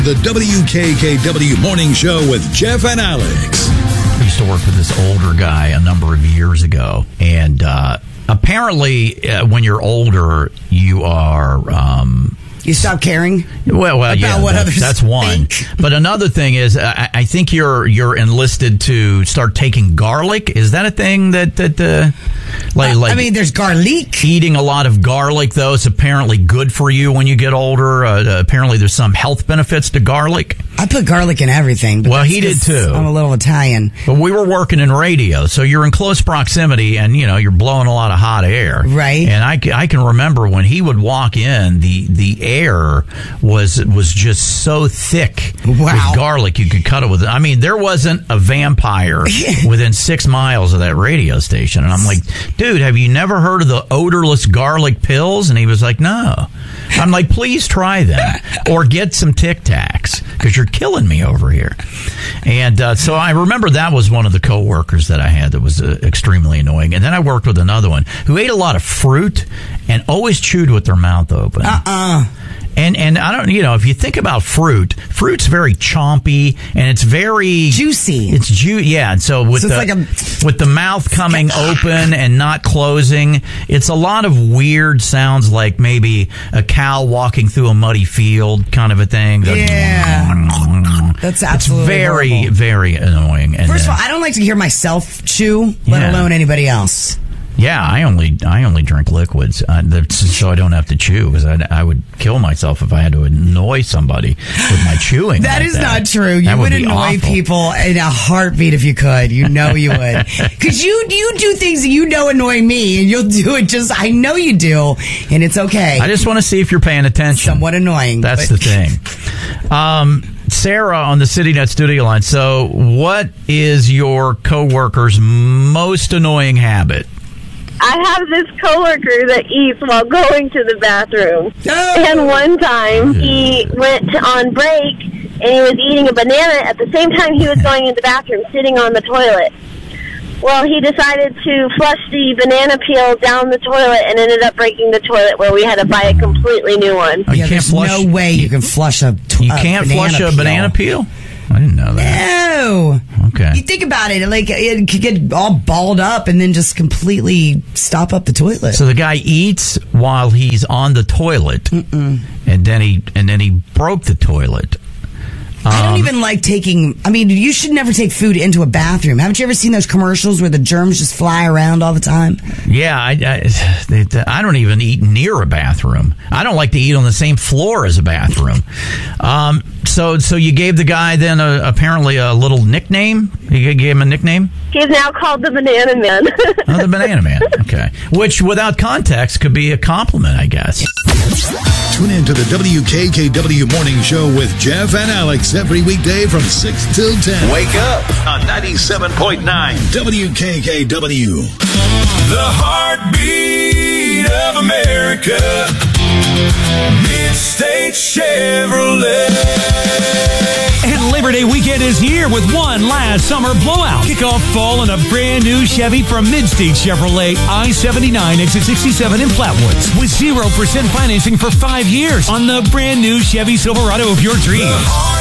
The WKKW Morning Show with Jeff and Alex. I used to work with this older guy a number of years ago, and apparently when you're older, you are... You stop caring about what others that's one. think. But another thing is, I think you're enlisted to start taking garlic. Is that a thing that I mean, there's garlic. Eating a lot of garlic, though, is apparently good for you when you get older. Apparently, there's some health benefits to garlic. I put garlic in everything. Well, he did too. I'm a little Italian. But we were working in radio, so you're in close proximity, and you're blowing a lot of hot air, right? And I can remember when he would walk in, the air was just so thick with garlic you could cut it with it. I mean, there wasn't a vampire within 6 miles of that radio station, and I'm like, dude, have you never heard of the odorless garlic pills? And he was like, no. I'm like, please try them or get some Tic Tacs because you're killing me over here. And so I remember that was one of the coworkers that I had that was extremely annoying. And then I worked with another one who ate a lot of fruit and always chewed with their mouth open. And I don't, if you think about fruit's very chompy and it's very juicy. It's yeah. And so with the mouth coming open and not closing, it's a lot of weird sounds, like maybe a cow walking through a muddy field, kind of a thing. Yeah, that's absolutely very, horrible. Very annoying. And, first of all, I don't like to hear myself chew, let alone anybody else. Yeah, I only drink liquids so I don't have to chew, because I would kill myself if I had to annoy somebody with my chewing. That is not true. You would annoy people in a heartbeat if you could. You know you would. Because you do things that annoy me, and you'll do it I know you do, and it's okay. I just want to see if you're paying attention. Somewhat annoying. That's the thing. Sarah on the CityNet studio line. So what is your coworker's most annoying habit? I have this coworker that eats while going to the bathroom. Oh. And one time he went on break and he was eating a banana at the same time he was going into the bathroom, sitting on the toilet. Well, he decided to flush the banana peel down the toilet and ended up breaking the toilet, where we had to buy a completely new one. Oh, there's no way you can flush a banana peel? I didn't know that. No. Okay. You think about it, it could get all balled up and then just completely stop up the toilet. So the guy eats while he's on the toilet, and then he broke the toilet. I don't even like taking... I mean, you should never take food into a bathroom. Haven't you ever seen those commercials where the germs just fly around all the time? Yeah, I don't even eat near a bathroom. I don't like to eat on the same floor as a bathroom. So you gave the guy then apparently a little nickname? You gave him a nickname? He's now called the Banana Man. Oh, the Banana Man. Okay. Which, without context, could be a compliment, I guess. Tune in to the WKKW Morning Show with Jeff and Alex every weekday from 6 till 10. Wake up on 97.9 WKKW. The heartbeat of America. Mid-State Chevrolet. And Labor Day weekend is here with one last summer blowout. Kick off fall in a brand new Chevy from Mid-State Chevrolet, I-79, exit 67 in Flatwoods, with 0% financing for 5 years on the brand new Chevy Silverado of your dreams.